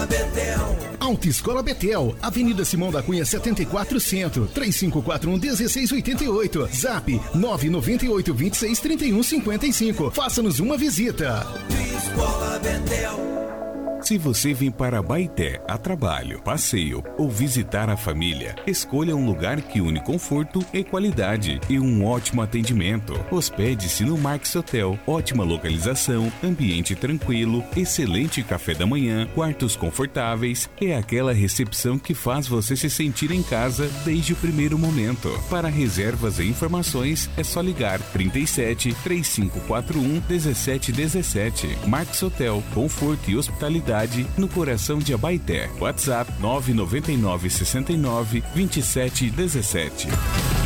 Betel. Autoescola Betel, Avenida Simão da Cunha 74 Centro, 3541-1688, Zap 998-263155. Faça-nos uma visita. Autoescola Betel. Se você vem para Abaeté a trabalho, passeio ou visitar a família, escolha um lugar que une conforto e qualidade e um ótimo atendimento. Hospede-se no Marques Hotel. Ótima localização, ambiente tranquilo, excelente café da manhã, quartos confortáveis e aquela recepção que faz você se sentir em casa desde o primeiro momento. Para reservas e informações é só ligar 37 3541 1717. Marques Hotel, conforto e hospitalidade no coração de Abaeté. WhatsApp 999 69 27 17.